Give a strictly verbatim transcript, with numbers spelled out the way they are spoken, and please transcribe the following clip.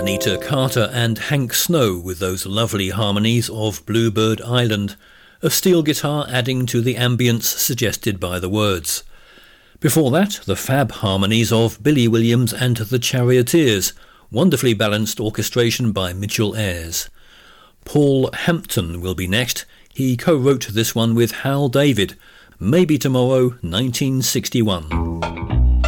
Anita Carter and Hank Snow with those lovely harmonies of Bluebird Island, a steel guitar adding to the ambience suggested by the words. Before that, the fab harmonies of Billy Williams and the Charioteers, wonderfully balanced orchestration by Mitchell Ayres. Paul Hampton will be next. He co-wrote this one with Hal David, Maybe Tomorrow, nineteen sixty-one.